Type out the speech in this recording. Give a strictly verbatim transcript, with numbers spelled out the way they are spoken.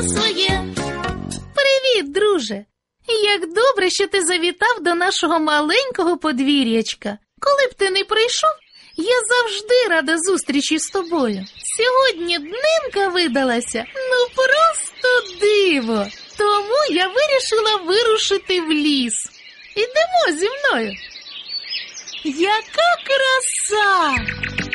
своє. Привіт, друже! Як добре, що ти завітав до нашого маленького подвір'ячка. Коли б ти не прийшов, я завжди рада зустрічі з тобою. Сьогодні днинка видалася, ну просто диво. Тому я вирішила вирушити в ліс. Ідемо зі мною. Яка краса!